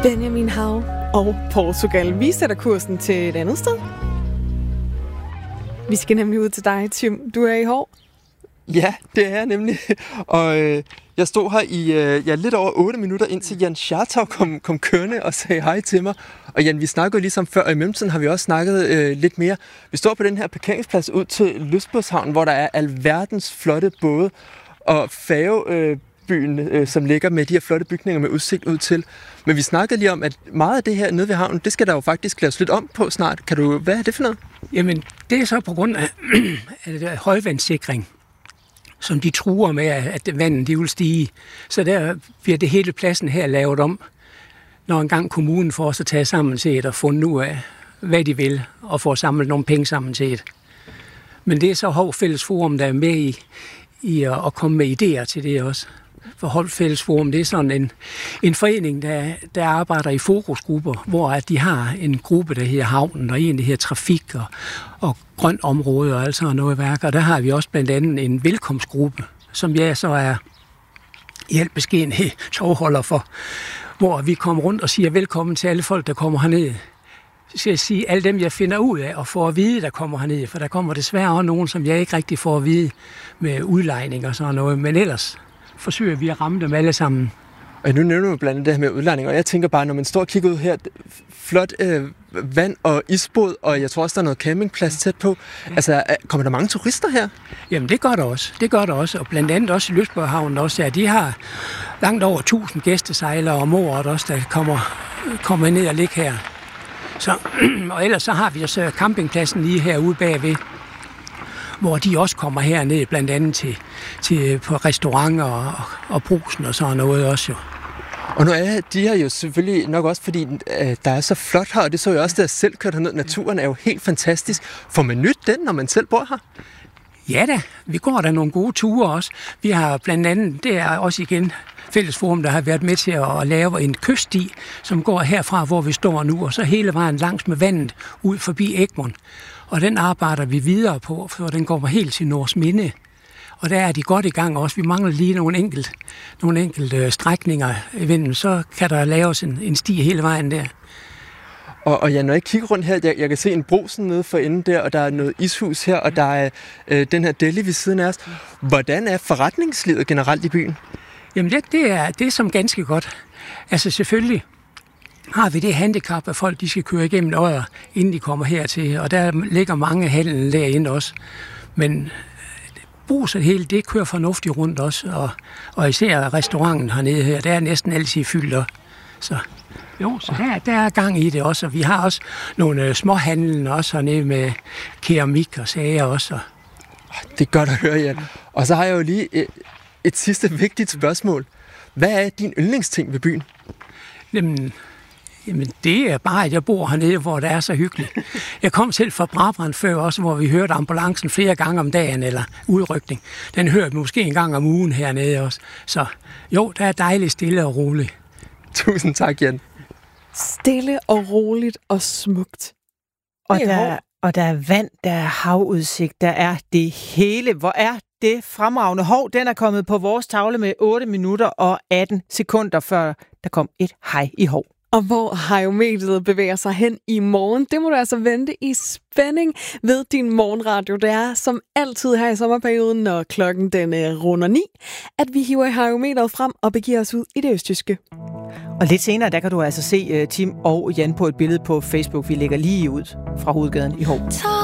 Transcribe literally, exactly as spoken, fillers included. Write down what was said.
Benjamin Hav og Portugal. Vi sætter kursen til et andet sted. Vi skal nemlig ud til dig, Tim. Du er i Hov. Ja, det er jeg nemlig. Og øh, jeg stod her i øh, ja, lidt over otte minutter, indtil Jan Schartau kom, kom kørende og sagde hej til mig. Og Jan, vi snakkede jo ligesom før, og i mellemtiden har vi også snakket øh, lidt mere. Vi står på den her parkeringsplads ud til Lystbådshavn, hvor der er alverdens flotte både og færgebyen, øh, som ligger med de her flotte bygninger med udsigt ud til. Men vi snakkede lige om, at meget af det her nede ved havnen, det skal der jo faktisk laves lidt om på snart. Kan du, hvad er det for noget? Jamen, det er så på grund af, af højvandssikring, som de truer med, at vandet de vil stige. Så der bliver det hele pladsen her lavet om, når engang kommunen får sig taget sammen til et og fundet ud af, hvad de vil, og får samlet nogle penge sammen til et. Men det er så Hov Fælles Forum, der er med i, i at, at komme med idéer til det også. For Hov Fælles Forum, det er sådan en, en forening, der, der arbejder i fokusgrupper, hvor at de har en gruppe, der hedder Havnen, og en, der hedder Trafik og, og Grønt Område og alt sådan noget værk. Og der har vi også blandt andet en velkomstgruppe, som jeg så er i al beskedenhed tovholder for, hvor vi kommer rundt og siger velkommen til alle folk, der kommer herned. Så skal jeg sige, alle dem, jeg finder ud af og får at vide, der kommer herned, for der kommer desværre også nogen, som jeg ikke rigtig får at vide med udlejning og sådan noget, men ellers forsøger vi at ramme dem alle sammen. Og nu nævner vi blandt andet det her med udlejning, og jeg tænker bare, når man står og kigger ud her, flot øh, vand og isbåd, og jeg tror også, der er noget campingplads tæt på. Ja. Altså, kommer der mange turister her? Jamen, det gør der også. Det gør der også, og blandt andet også i Lystbådshavnen også, ja, de har langt over tusind gæstesejlere om året også, der kommer, kommer ned og ligger her. Så, og ellers så har vi også campingpladsen lige herude bagved, hvor de også kommer herned, blandt andet til, til på restauranter og, og brusen og sådan noget også jo. Og nu er de her jo selvfølgelig nok også, fordi øh, der er så flot her, og det så jeg også, da jeg selv kørte herned. Naturen er jo helt fantastisk. Får man nyt den, når man selv bor her? Ja da, vi går der nogle gode ture også. Vi har blandt andet, det er også igen Fælles Forum, der har været med til at lave en kyststi, som går herfra, hvor vi står nu, og så hele vejen langs med vandet ud forbi Egmont. Og den arbejder vi videre på, for den kommer helt til Nordsminde. Og der er de godt i gang også. Vi mangler lige nogle enkelt, nogle enkelte strækninger i vinden, så kan der laves en, en sti hele vejen der. Og, og ja, når jeg kigger rundt her, jeg, jeg kan se en brosen nede for enden der, og der er noget ishus her, og der er øh, den her deli ved siden af os. Hvordan er forretningslivet generelt i byen? Jamen det, det, er, det er som ganske godt. Altså selvfølgelig har vi det handicap, at folk de skal køre igennem øjer, inden de kommer hertil, og der ligger mange handel derinde også. Men bruset hele, det kører fornuftigt rundt også, og, og især restauranten hernede her, der er næsten altid fyldt op. Så jo, så der, der er gang i det også, og vi har også nogle øh, småhandlen også hernede med keramik og sager også. Det er godt at høre, Jan. Og så har jeg jo lige et, et sidste vigtigt spørgsmål. Hvad er din yndlingsting ved byen? Jamen, jamen, det er bare, at jeg bor hernede, hvor det er så hyggeligt. Jeg kom selv fra Brabrand før også, hvor vi hørte ambulancen flere gange om dagen, eller udrykning. Den hørte måske en gang om ugen hernede også. Så jo, der er dejligt stille og roligt. Tusind tak, Jan. Stille og roligt og smukt. Og der, og der er vand, der er havudsigt, der er det hele. Hvor er det fremragende. Hov, den er kommet på vores tavle med otte minutter og atten sekunder, før der kom et hej i Hov. Og hvor hyometeret bevæger sig hen i morgen, det må du altså vente i spænding ved din morgenradio. Det er som altid her i sommerperioden, når klokken den runder ni, at vi hiver hyometeret frem og begiver os ud i det østjyske. Og lidt senere, der kan du altså se uh, Tim og Jan på et billede på Facebook. Vi lægger lige ud fra hovedgaden i Hov.